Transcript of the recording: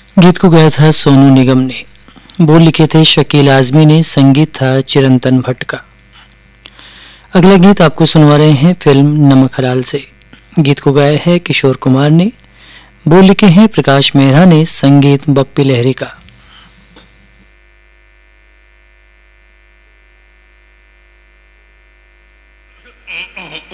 गीत को गाया था सोनू निगम ने, बोल लिखे थे शकील आजमी ने, संगीत था चिरंतन भट्ट का। अगला गीत आपको सुनवा रहे हैं फिल्म नमक हलाल से। गीत को गाया है किशोर कुमार ने, बोल लिखे हैं प्रकाश मेहरा ने, संगीत बप्पी लहरी का।